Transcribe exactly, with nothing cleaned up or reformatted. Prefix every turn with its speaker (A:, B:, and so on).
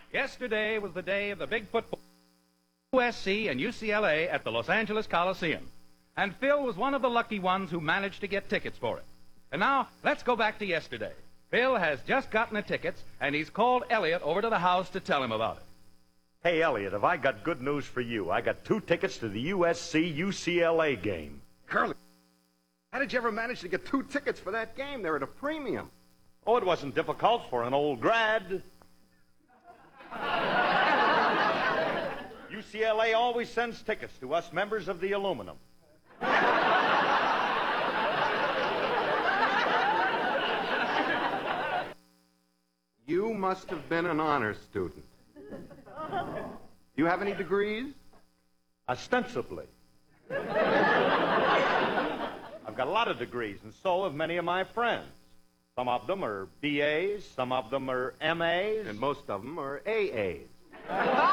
A: Yesterday was the day of the big football, U S C and U C L A at the Los Angeles Coliseum. And Phil was one of the lucky ones who managed to get tickets for it. And now, let's go back to yesterday. Phil has just gotten the tickets, and he's called Elliot over to the house to tell him about it.
B: Hey, Elliot, have I got good news for you? I got two tickets to the U S C U C L A game.
C: Curly, how did you ever manage to get two tickets for that game? They're at a premium.
B: Oh, it wasn't difficult for an old grad. U C L A always sends tickets to us members of the aluminum.
C: You must have been an honor student. Do you have any degrees?
B: Ostensibly. I've got a lot of degrees, and so have many of my friends. Some of them are B As, some of them are M As.
C: And most of them are A As.